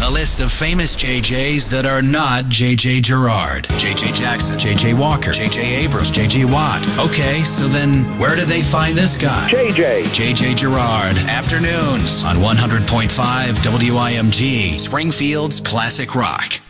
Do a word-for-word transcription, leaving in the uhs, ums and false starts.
A list of famous J Js that are not J J Gerard. J J Jackson, J J Walker, J J Abrams, J J Watt. Okay, so then where do they find this guy? J J. J J Gerard. Afternoons on one hundred point five W I M G, Springfield's Classic Rock.